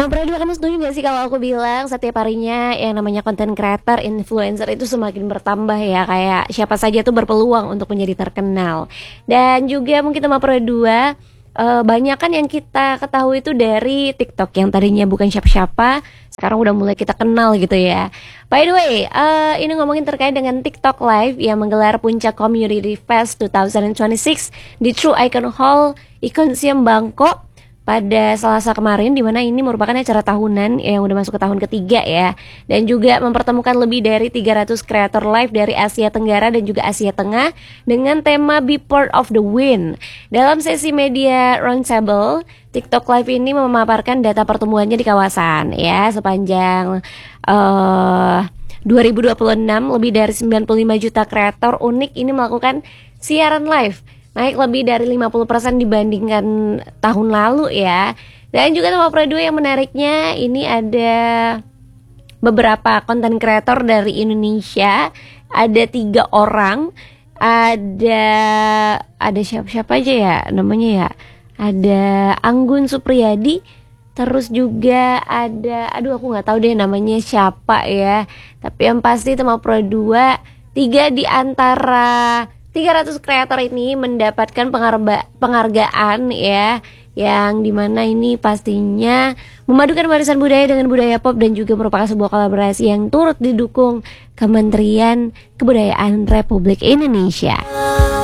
Teman Pradua, kamu setuju gak sih kalau aku bilang setiap harinya yang namanya content creator, influencer itu semakin bertambah ya. Kayak siapa saja tuh berpeluang untuk menjadi terkenal. Dan juga mungkin teman Pradua, banyak kan yang kita ketahui itu dari TikTok yang tadinya bukan siapa-siapa, sekarang udah mulai kita kenal gitu ya. By the way, ini ngomongin terkait dengan TikTok Live yang menggelar puncak Community Fest 2026 di True Icon Hall Iconium Bangkok pada Selasa kemarin, di mana ini merupakan acara tahunan yang udah masuk ke tahun ketiga ya, dan juga mempertemukan lebih dari 300 kreator live dari Asia Tenggara dan juga Asia Tengah dengan tema Be Part of the Win. Dalam sesi media roundtable, TikTok Live ini memaparkan data pertumbuhannya di kawasan ya sepanjang 2026. Lebih dari 95 juta kreator unik ini melakukan siaran live, naik lebih dari 50% dibandingkan tahun lalu ya. Dan juga tema Pradua yang menariknya, ini ada beberapa konten kreator dari Indonesia. Ada 3 orang. Ada siapa aja ya namanya ya. Ada Anggun Supriyadi. Terus juga ada, aku gak tahu deh namanya siapa ya. Tapi yang pasti tema Pradua, 3 di antara 300 kreator ini mendapatkan penghargaan ya, yang dimana ini pastinya memadukan warisan budaya dengan budaya pop dan juga merupakan sebuah kolaborasi yang turut didukung Kementerian Kebudayaan Republik Indonesia.